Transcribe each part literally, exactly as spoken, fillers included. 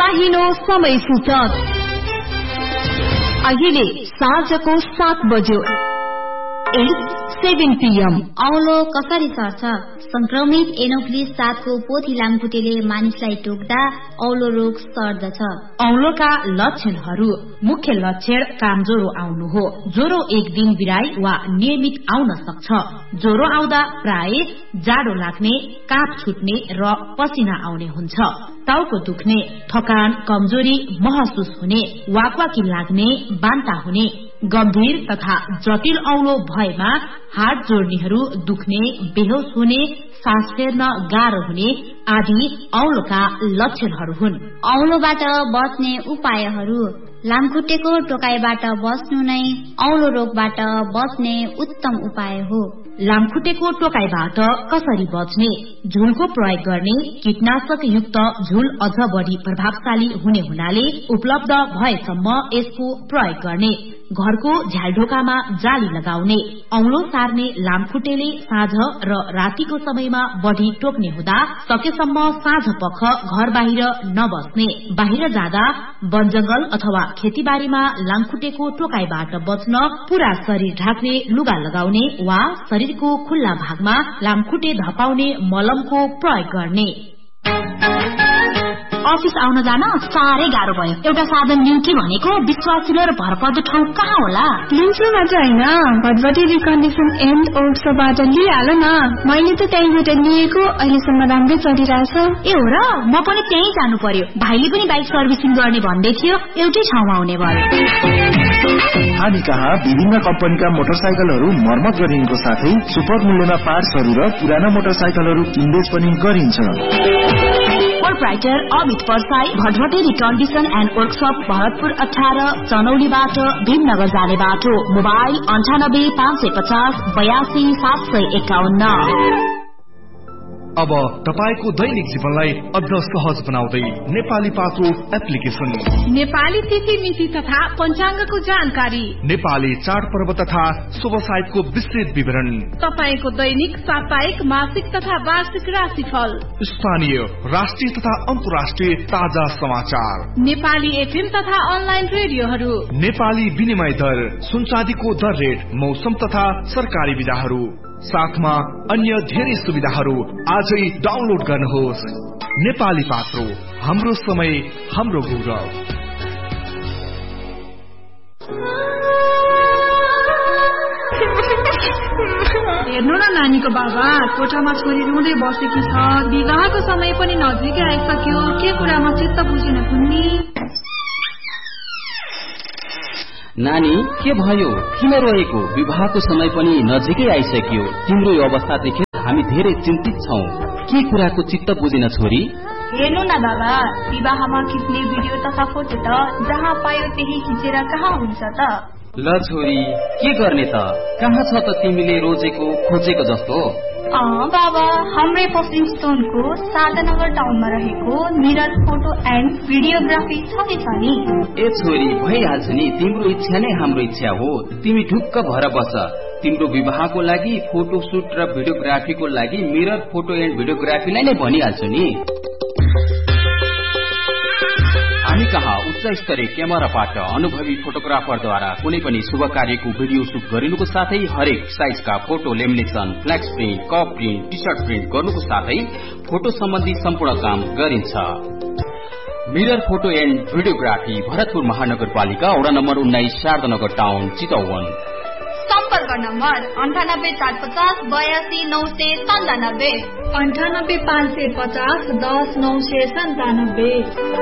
चाहिनो समय सूचक अहिले साँझको सात बज्यो सेभेन पीएम। औलो कसरी सर्छ? संक्रमित एनोफिलिस सातको पोथी लामखुट्टेले मानिसलाई टोक्दा औलो रोग सर्दछ। औलोका लक्षणहरू: मुख्य लक्षण कामज्वरो आउनु हो। ज्वरो एक दिन बिराई वा नियमित आउन सक्छ। ज्वरो आउँदा प्राय जाडो लाग्ने, काप छुट्ने र पसिना आउने हुन्छ। टाउको दुख्ने, थकान, कमजोरी महसुस हुने, वाकवाकी लाग्ने, बान्ता हुने, गम्भीर तथा जटिल औलो भएमा हात जोड्नेहरू दुख्ने, बेहोस हुने, सास फेर्न गाह्रो हुने आदि औलोका लक्षणहरू हुन्। औलोबाट बच्ने उपायहरू: लामखुट्टेको टोकाइबाट बच्नु नै औलो रोगबाट बच्ने उत्तम उपाय हो। लामखुट्टेको टोकाइबाट कसरी बच्ने? झुलको प्रयोग गर्ने। कीटनाशक युक्त झुल अझ बढी प्रभावशाली हुने हुनाले उपलब्ध भएसम्म यसको प्रयोग गर्ने। घरको झ्यालढोकामा जाली लगाउने। औलो सार्ने लामखुट्टेले साँझ र रातिको समयमा बढ़ी टोक्ने हुँदा सकेसम्म साँझ पख घर बाहिर नबस्ने। बाहिर जाँदा वनजंगल अथवा खेतीबारीमा लामखुट्टेको टोकाइबाट बच्न पूरा शरीर ढाक्ने लुगा लगाउने वा शरीरको खुल्ला भागमा लामखुट्टे धपाउने मलमको प्रयोग गर्ने। अफिस आउन जान साह्रै गाह्रो भयो। एउटा साधन लिउँ कि भनेको विश्वासिलो र भरपर्दो ठाउँ कहाँ होला? लिन्चुबाट होइन, भटभटी रिकन्डिसन एन्ड वर्कसपबाट लिइहाल न। मैले त त्यहीँबाट लिएको, अहिलेसम्म राम्रै चलिरहेछ। ए हो र? म पनि त्यहीँ जानु पर्यो। भाइले पनि बाइक सर्भिसिङ गर्ने भन्दै थियो, एउटै ठाउँमा हुने भयो। हामी कहाँ विभिन्न कम्पनीका मोटरसाइकलहरू मर्मत गरिनुको साथै सुपर मूल्यमा पार्ट्सहरू र पुराना मोटरसाइकलहरू किनबेच पनि गरिन्छ। Proprietor Amit Parsai, भटभटे recondition and workshop, Bharatpur अठारह, चनौलीबाट भीमनगर जाने बाटो। मोबाइल अन्ठानब्बे पाँच सय पचास बयासी सात सय एकाउन्न। अब तपाईको दैनिक जीवनलाई अझ सहज बनाउँदै नेपाली पात्रो एप्लिकेशन। नेपाली तिथि मिति तथा पञ्चाङ्गको जानकारी, नेपाली चाड पर्व तथा शुभ साहित्यको विस्तृत विवरण, तपाईको दैनिक, साप्ताहिक, मासिक तथा वार्षिक राशिफल, स्थानीय, राष्ट्रिय तथा अन्तर्राष्ट्रिय ताजा समाचार, नेपाली एफएम तथा अनलाइन रेडियोहरू, नेपाली विनिमय दर, सुनचाँदीको दर रेट, मौसम तथा सरकारी विधाहरू, साथमा अन्य धेरै सुविधाहरू आजै डाउनलोड गर्नुहोस्। नेपाली पात्रो, हाम्रो समय हाम्रो गौरव। हेर्नु न नानीको बाबा, कोठामा छोरी रुँदै बसेकी छ। विवाहको समय पनि नजिकै आइसक्यो, के कुरामा चित्त बुझिन कुन्नी? नानी के भयो? किन रोएको? विवाहको समय पनि नजिकै आइसक्यो। तिम्रो यो अवस्था देखेर हामी धेरै चिन्तित छौं। के कुराको चित्त बुझिन छोरी? हेर्नु न बाबा, विवाहमा खिच्ने भिडियो तथा फोटो त जहाँ पायो त्यही खिचेर कहाँ हुन्छ त? ल छोरी, के गर्ने त? कहाँ छ त तिमीले रोजेको खोजेको जस्तो? अँ बाबा, हाम्रै पश्चिम स्टोनको शारदानगर टाउनमा रहेको मिरर फोटो एन्ड भिडियोग्राफी छ कि छ नि? ए छोरी, भइहाल्छ नि। तिम्रो इच्छा नै हाम्रो इच्छा हो। तिमी ढुक्क भएर बस। तिम्रो विवाहको लागि फोटो सुट र भिडियोग्राफीको लागि मिरर फोटो एन्ड भिडियोग्राफीलाई नै भनिहाल्छु नि। हामी कहाँ उच्च स्तरीय क्यामेराबाट अनुभवी फोटोग्राफरद्वारा कुनै पनि शुभ कार्यको भिडियो सुट गरिनुको साथै हरेक साइजका photo lamination, फ्ल्याक्स print, cup print, T short print गर्नुको साथै फोटो सम्बन्धी सम्पूर्ण काम गरिन्छ। Mirror photo and videography, Bharatpur महानगरपालिका, वडा नम्बर उन्नाइस, शारदानगर टाउन, चितवन। सम्पर्क नम्बर अन्ठानब्बे चार पचास बयासी नौ सय सन्तानब्बे, अन्ठानब्बे पाँच सय पचास दस नौ सय सन्तानब्बे।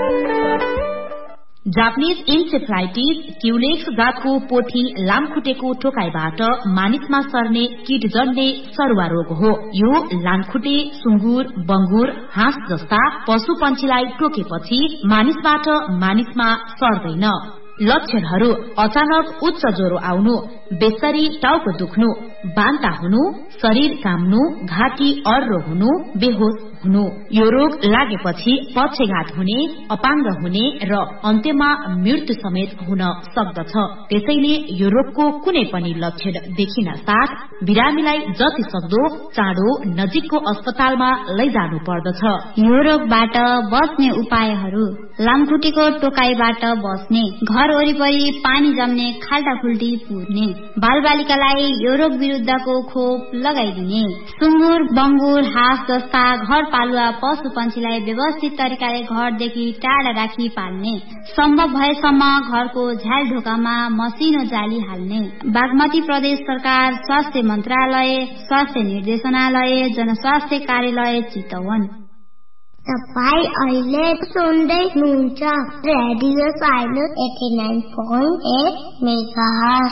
जापानीज इन्सेफ्लाइटिस क्युलेक्स जातको पोथी लामखुट्टेको टोकाइबाट मानिसमा सर्ने कीटजन्य सरुवा रोग हो। यो लामखुट्टे, सुँगुर, बंगुर, हाँस जस्ता पशु पन्छीलाई टोकेपछि मानिसबाट मानिसमा सर्दैन। लक्षणहरू: अचानक उच्च ज्वरो आउनु, बेसरी टाउको दुख्नु, बान्ता हुनु, शरीर काम्नु, घाँटी अर्रो हुनु, बेहोस हुनु। यो रोग लागेपछि पक्षघात हुने, अपाङ्ग हुने र अन्त्यमा मृत्यु समेत हुन सक्दछ। त्यसैले यो रोगको कुनै पनि लक्षण देखिन साथ बिरामीलाई जति सक्दो चाँडो नजिकको अस्पतालमा लैजानु पर्दछ। यो रोगबाट बच्ने उपायहरू: लामखुट्टेको टोकाइबाट बच्ने, घर वरिपरि पानी जम्ने, खाल्टाखुल्टी पुर्ने, बालबालिकालाई यो रोग विरुद्धको खोप लगाइदिने, सुँगुर, बङ्गुर, हाँस जस्ता घर पालुवा पशु पन्छीलाई व्यवस्थित तरिकाले घरदेखि टाढा राखी पाल्ने, सम्भव भएसम्म घरको झ्याल ढोकामा मसिनो जाली हाल्ने। बागमती प्रदेश सरकार, स्वास्थ्य मन्त्रालय, स्वास्थ्य निर्देशनालय, जनस्वास्थ्य कार्यालय चितवन। तपाईँ अहिले सुन्दै हुनुहुन्छ radio sinus eighty nine point at megahertz.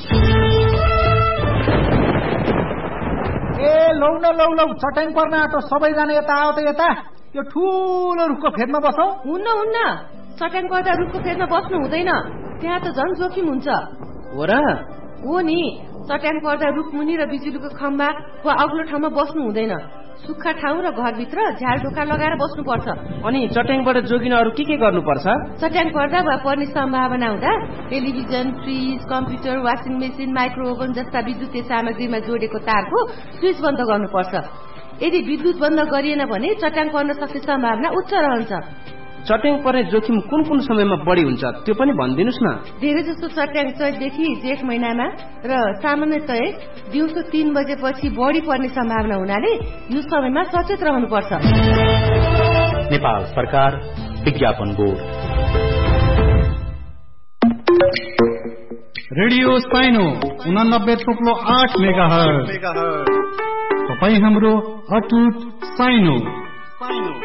ए लौ न लौ लौ चट्याङ पर्न आँटो, सबैजना यता आऊ त यता। यो ठुलो रुखको फेदमा बसौँ। हुन्न हुन्न, चट्याङ पर्दा रुखको फेदमा बस्नु हुँदैन, त्यहाँ त झन् जोखिम हुन्छ। हो र? हो नि, चट्याङ पर्दा रुखमुनि र बिजुलीको खम्बा वा अग्लो ठाउँमा बस्नु हुँदैन। सुक्खा ठाउँ र घरभित्र झ्याल ढोका लगाएर बस्नुपर्छ। अनि चट्याङबाट जोगिन अरू के के गर्नुपर्छ? चट्याङ पर्दा वा पर्ने सम्भावना हुँदा television, fridge, computer, washing machine, micro oven जस्ता विद्युतीय सामग्रीमा जोडेको तारको स्विच बन्द गर्नुपर्छ। यदि विद्युत बन्द गरिएन भने चट्याङ पर्न सक्ने सम्भावना उच्च रहन्छ। चट्याङ पर्ने जोखिम कुन कुन समयमा बढी हुन्छ त्यो पनि भनिदिनुस् न। धेरै जसो चट्याङ चैतदेखि जेठ महिनामा र सामान्यतया दिउँसो तीन बजेपछि बढी पर्ने सम्भावना हुनाले यो समयमा सचेत रहनुपर्छ। नेपाल सरकार विज्ञापन बोर्ड। रेडियो साइनो उनानब्बे थोप्लो आठ मेगाहर्ज। तपाईँ हाम्रो अटुट साइनो।